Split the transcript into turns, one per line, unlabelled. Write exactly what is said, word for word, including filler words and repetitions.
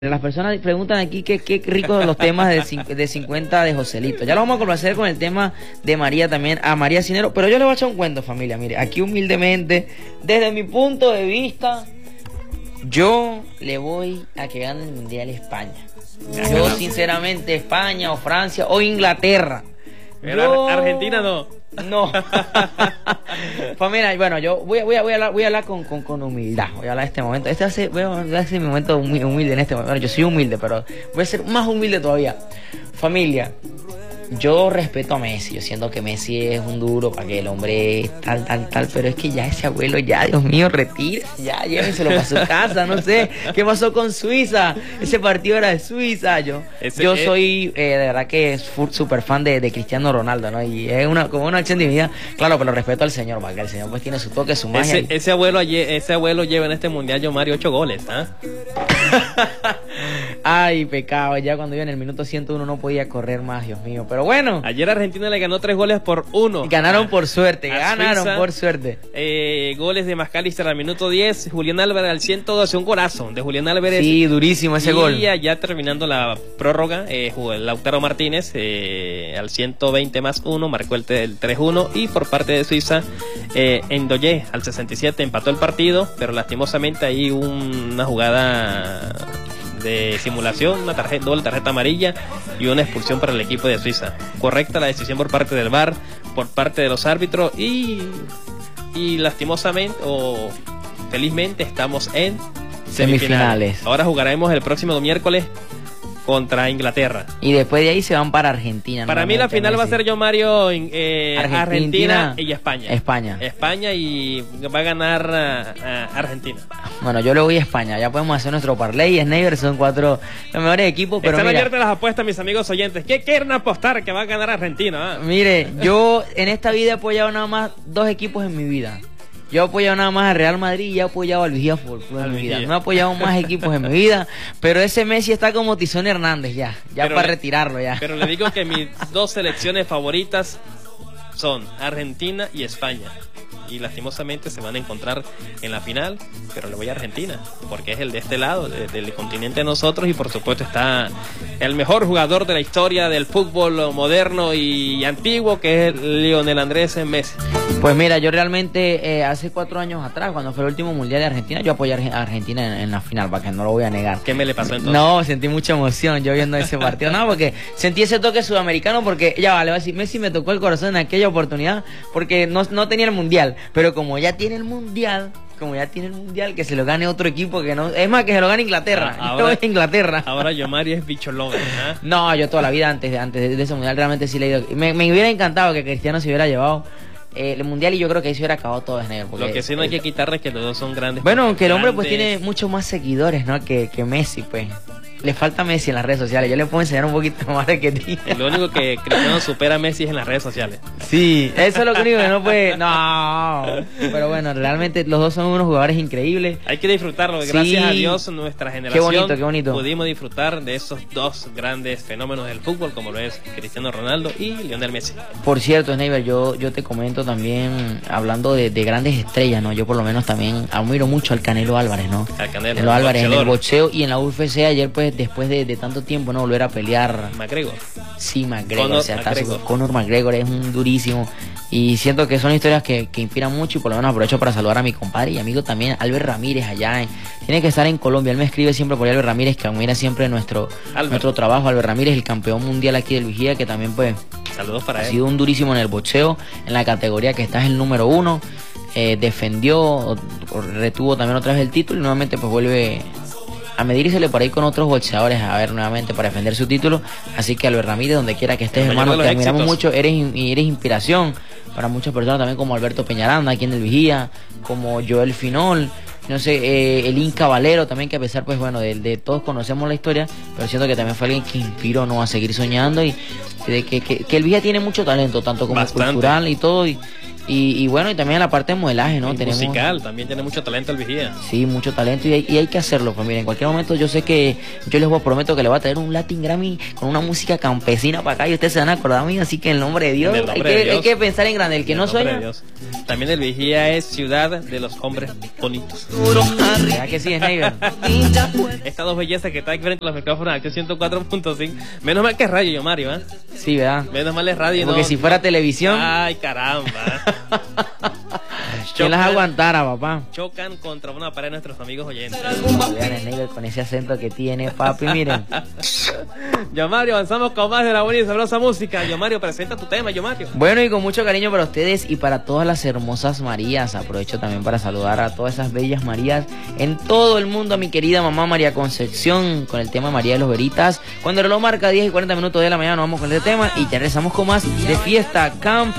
Las personas preguntan aquí qué qué ricos los temas de, de cincuenta de Joselito. Ya lo vamos a conocer con el tema de María también, a María Cinero. Pero yo les voy a echar un cuento, familia. Mire, aquí humildemente, desde mi punto de vista, yo le voy a que gane el Mundial España. Yo, sinceramente, España o Francia o Inglaterra.
Yo... Argentina no.
No. Pues mira, bueno, yo voy a, voy a, voy a hablar, voy a hablar con, con, con humildad. Voy a hablar de este momento. Este hace, voy a hablar de mi momento muy humilde en este momento. Bueno, yo soy humilde, pero voy a ser más humilde todavía. Familia, yo respeto a Messi. Yo siento que Messi es un duro para que el hombre tal, tal, tal. Pero es que ya ese abuelo, ya, Dios mío, retírese. Ya, llévenselo para su casa. No sé qué pasó con Suiza. Ese partido era de Suiza. Yo, Ese, yo soy, eh, de verdad que es súper fan de, de Cristiano Ronaldo, ¿no? Y es una, como una acción de mi vida. Claro, pero respeto al señor, porque el señor pues tiene su toque, su magia.
Ese, y... ese, abuelo, ese abuelo lleva en este mundial, yo Mario, ocho goles, ¿ah?
Ay, pecado. Ya cuando yo en el minuto ciento uno no podía correr más, Dios mío. Pero bueno.
Ayer Argentina le ganó tres goles por uno.
Ganaron por suerte, ganaron Suiza, por suerte.
Eh, goles de McAllister al minuto diez, Julián Álvarez al ciento doce, un golazo de Julián Álvarez.
Sí, durísimo ese
y
gol.
Y ya terminando la prórroga, eh, jugó el Lautaro Martínez eh, al ciento veinte más uno, marcó el, el tres uno. Y por parte de Suiza, eh, Ndoye al sesenta y siete empató el partido, pero lastimosamente ahí una jugada de simulación, una tarjeta, doble tarjeta amarilla y una expulsión para el equipo de Suiza. Correcta la decisión por parte del V A R, por parte de los árbitros y, y lastimosamente o felizmente estamos en semifinales.
semifinales.
Ahora jugaremos el próximo miércoles contra Inglaterra.
Y después de ahí se van para Argentina.
Para mí la final va a ser yo, Mario, eh, Argentina, Argentina y España.
España.
España y va a ganar uh, uh, Argentina.
Bueno, yo le voy a España. Ya podemos hacer nuestro parlay. Sniper son cuatro los mejores equipos. Pero
están
mira,
abiertas las apuestas, mis amigos oyentes. ¿Qué quieren apostar que va a ganar Argentina? ¿Ah?
Mire, yo en esta vida he apoyado nada más dos equipos en mi vida. Yo he apoyado nada más al Real Madrid y he apoyado al Vigía Fútbol Club en mi vida. No he apoyado más equipos en mi vida, pero ese Messi está como Tizón Hernández ya, ya pero para le, retirarlo ya.
Pero le digo que mis dos selecciones favoritas son Argentina y España. Y lastimosamente se van a encontrar en la final, pero le voy a Argentina, porque es el de este lado, de, del continente de nosotros, y por supuesto está el mejor jugador de la historia del fútbol moderno y antiguo, que es Lionel Andrés Messi.
Pues mira, yo realmente eh, hace cuatro años atrás, cuando fue el último mundial de Argentina, yo apoyé a Argentina en, en la final, para que no lo voy a negar.
¿Qué me le pasó entonces?
No, sentí mucha emoción yo viendo ese partido, no, porque sentí ese toque sudamericano, porque ya vale, va a decir, Messi me tocó el corazón en aquella oportunidad, porque no, no tenía el mundial. Pero como ya tiene el mundial, como ya tiene el mundial, que se lo gane otro equipo que no. Es más, que se lo gane Inglaterra. Ah, ahora, yo Inglaterra.
Ahora yo Mario es bicho loco, ¿eh?
No, yo toda la vida antes, antes de ese mundial realmente sí le he ido. Me, me hubiera encantado que Cristiano se hubiera llevado eh, el mundial y yo creo que ahí se hubiera acabado todo, negro.
Lo que sí no hay que quitarle es que los dos son grandes.
Bueno, aunque el hombre pues tiene muchos más seguidores, ¿no? Que, que Messi, pues. Le falta Messi en las redes sociales. Yo le puedo enseñar un poquito más de que tiene.
Lo único que Cristiano supera a Messi es en las redes sociales.
Sí, eso es lo único que no puede. No. Pero bueno, realmente los dos son unos jugadores increíbles.
Hay que disfrutarlo. Gracias sí. a Dios, nuestra generación.
Qué bonito, qué bonito.
Pudimos disfrutar de esos dos grandes fenómenos del fútbol, como lo es Cristiano Ronaldo y Lionel Messi.
Por cierto, Sniper, yo, yo te comento también, hablando de, de grandes estrellas, ¿no? Yo por lo menos también admiro mucho al Canelo Álvarez, ¿no?
Al Canelo,
Canelo Álvarez en el boxeo y en la U F C ayer, pues, después de, de tanto tiempo, ¿no? Volver a pelear.
McGregor.
Sí, McGregor.
Conor,
o sea,
McGregor.
Está, Conor McGregor es un durísimo. Y siento que son historias que, que inspiran mucho y por lo menos aprovecho para saludar a mi compadre y amigo también, Albert Ramírez, allá. En, tiene que estar en Colombia. Él me escribe siempre por ahí, Albert Ramírez, que admira siempre nuestro, nuestro trabajo. Albert Ramírez, el campeón mundial aquí del Vigía, que también, pues,
saludos para
ha
él.
sido un durísimo en el boxeo, en la categoría que está es el número uno. Eh, defendió, retuvo también otra vez el título y nuevamente pues vuelve a medírsele por ahí con otros boxeadores a ver nuevamente para defender su título. Así que Albert Ramírez, donde quiera que estés, hermano, te admiramos mucho, eres, eres inspiración para muchas personas también, como Alberto Peñaranda aquí en el Vigía, como Joel Finol, no sé, eh, el Inca Valero también, que a pesar pues bueno de, de todos conocemos la historia, pero siento que también fue alguien que inspiró, ¿no?, a seguir soñando y de que, que, que el Vigía tiene mucho talento, tanto como Bastante. cultural y todo, y Y, y bueno, y también la parte de modelaje, ¿no?
Y
Tenemos,
musical, también tiene mucho talento el Vigía.
Sí, mucho talento y hay, y hay que hacerlo. Pues miren, en cualquier momento yo sé que yo les voy a prometo que le voy a traer un Latin Grammy con una música campesina para acá y ustedes se van a acordar a mí, así que en el nombre de Dios,
nombre
hay,
de
que,
Dios.
hay que pensar en grande, el que
En
no
el nombre
sueña.
de Dios. También el Vigía es ciudad de los hombres bonitos.
¿Verdad que sí, Sneider?
Estas dos bellezas que están aquí frente a los micrófonos aquí ciento cuatro punto cinco. Menos mal que es radio, yo Mario, ¿eh?
Sí, ¿verdad?
Menos mal es radio.
Porque
no,
si fuera televisión,
Ay, caramba.
¿quién las aguantara, papá?
Chocan contra una pared nuestros amigos oyentes.
Vean Sneider con ese acento que tiene, papi, miren.
Yo Mario, avanzamos con más de la buena y sabrosa música. Yo Mario, presenta tu tema, yo Mario.
Bueno, y con mucho cariño para ustedes y para todas las hermosas Marías. Aprovecho también para saludar a todas esas bellas Marías en todo el mundo. A mi querida mamá María Concepción con el tema María de los Veritas. Cuando el reloj marca diez y cuarenta minutos de la mañana, nos vamos con este tema y ya regresamos con más de Fiesta Camp.